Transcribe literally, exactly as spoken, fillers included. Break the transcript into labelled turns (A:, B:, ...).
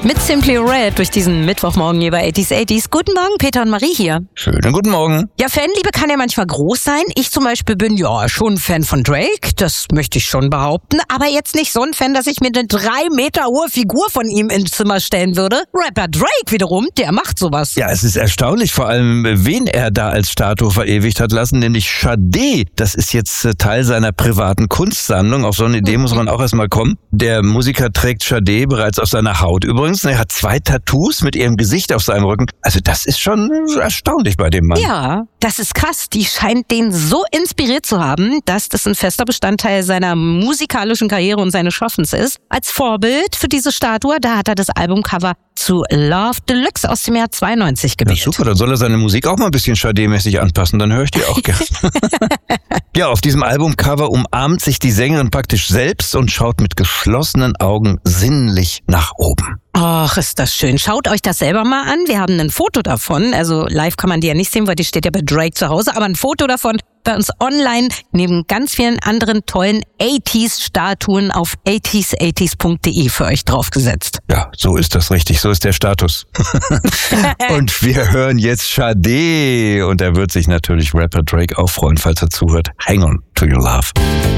A: Mit Simply Red durch diesen Mittwochmorgen hier bei achtziger achtziger. Guten Morgen, Peter und Marie hier.
B: Schönen guten Morgen.
A: Ja, Fanliebe kann ja manchmal groß sein. Ich zum Beispiel bin ja schon Fan von Drake, das möchte ich schon behaupten. Aber jetzt nicht so ein Fan, dass ich mir eine drei Meter hohe Figur von ihm ins Zimmer stellen würde. Rapper Drake wiederum, der macht sowas.
B: Ja, es ist erstaunlich, vor allem, wen er da als Statue verewigt hat lassen, nämlich Sade. Das ist jetzt Teil seiner privaten Kunstsammlung. Auf so eine Idee muss man auch erstmal kommen. Der Musiker trägt Sade bereits auf seiner Haut übrigens. Er hat zwei Tattoos mit ihrem Gesicht auf seinem Rücken. Also das ist schon erstaunlich bei dem Mann.
A: Ja, das ist krass. Die scheint den so inspiriert zu haben, dass das ein fester Bestandteil seiner musikalischen Karriere und seines Schaffens ist. Als Vorbild für diese Statue, da hat er das Albumcover zu Love Deluxe aus dem Jahr zweiundneunzig gewählt.
B: Ja, super, dann soll er seine Musik auch mal ein bisschen Sade-mäßig anpassen, dann höre ich die auch gerne. Ja, auf diesem Albumcover umarmt sich die Sängerin praktisch selbst und schaut mit geschlossenen Augen sinnlich nach oben.
A: Ach, ist das schön. Schaut euch das selber mal an. Wir haben ein Foto davon. Also live kann man die ja nicht sehen, weil die steht ja bei Drake zu Hause. Aber ein Foto davon bei uns online, neben ganz vielen anderen tollen achtziger-Statuen auf achtziger achtziger punkt de für euch draufgesetzt.
B: Ja, so ist das richtig. So ist der Status. Und wir hören jetzt Sade. Und er wird sich natürlich Rapper Drake auch freuen, falls er zuhört. Hang on to your love.